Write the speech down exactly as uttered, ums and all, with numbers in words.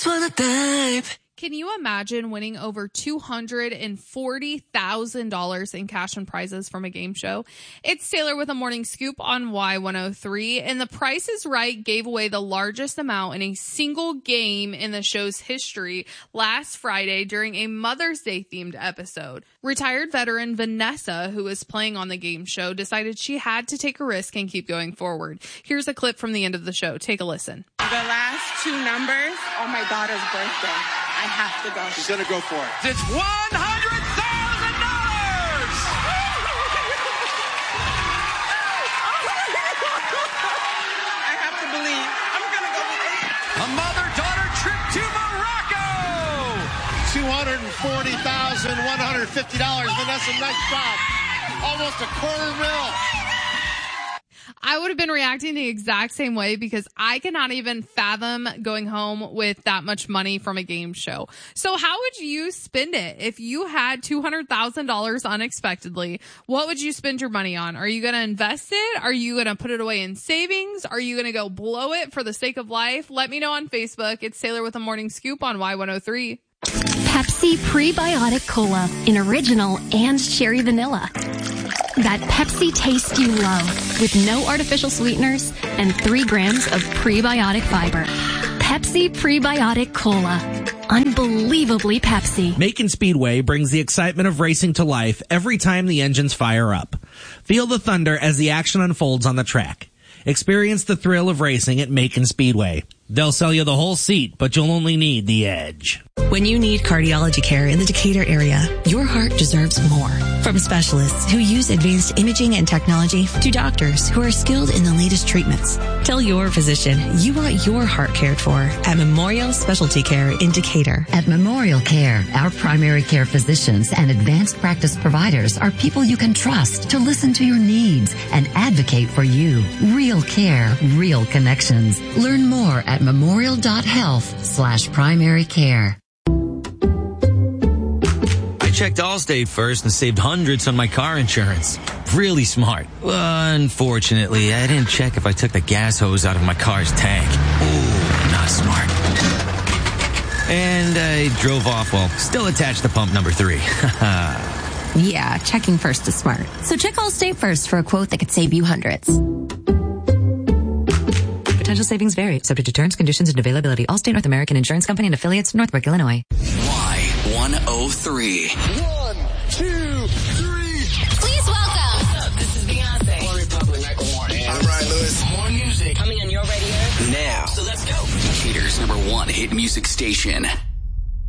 just wanna dive. Can you imagine winning over two hundred forty thousand dollars in cash and prizes from a game show? It's Taylor with a morning scoop on Y one oh three, and The Price is Right gave away the largest amount in a single game in the show's history last Friday during a Mother's Day themed episode. Retired veteran Vanessa, who was playing on the game show, decided she had to take a risk and keep going forward. Here's a clip from the end of the show. Take a listen. The last two numbers are my daughter's birthday. I have to go. She's going to go for it. It's one hundred thousand dollars! I have to believe. I'm going to go with it. A mother-daughter trip to Morocco! two hundred forty thousand one hundred fifty dollars. Vanessa, nice job. Almost a quarter mil. I would have been reacting the exact same way because I cannot even fathom going home with that much money from a game show. So how would you spend it? If you had two hundred thousand dollars unexpectedly, what would you spend your money on? Are you going to invest it? Are you going to put it away in savings? Are you going to go blow it for the sake of life? Let me know on Facebook. It's Taylor with a morning scoop on Y one oh three. Pepsi Prebiotic Cola in original and cherry vanilla. That Pepsi taste you love with no artificial sweeteners and three grams of prebiotic fiber. Pepsi Prebiotic Cola. Unbelievably Pepsi. Macon Speedway brings the excitement of racing to life every time the engines fire up. Feel the thunder as the action unfolds on the track. Experience the thrill of racing at Macon Speedway. They'll sell you the whole seat, but you'll only need the edge. When you need cardiology care in the Decatur area, your heart deserves more. From specialists who use advanced imaging and technology to doctors who are skilled in the latest treatments. Tell your physician you want your heart cared for at Memorial Specialty Care in Decatur. At Memorial Care, our primary care physicians and advanced practice providers are people you can trust to listen to your needs and advocate for you. Real care, real connections. Learn more at memorial.health slash primary care. I checked Allstate first and saved hundreds on my car insurance. Really smart. Unfortunately, I didn't check if I took the gas hose out of my car's tank. Ooh, not smart. And I drove off while still attached to pump number three. Yeah, checking first is smart. So check Allstate first for a quote that could save you hundreds. Potential savings vary, subject to terms, conditions, and availability. Allstate North American Insurance Company and affiliates, Northbrook, Illinois. Y one oh three. One, two, three. Please welcome. This is Beyonce. One Republic, like one. I'm Ryan Lewis. More music coming on your radio. Now. So let's go. Decatur's number one hit music station.